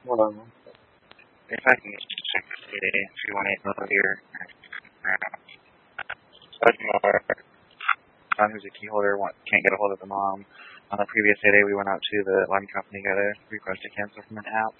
Hold on. If I can check the city, 318 here. More. Who's a key holder, can't get a hold of the mom. On the previous day, we went out to the line company, got a request to cancel from an app.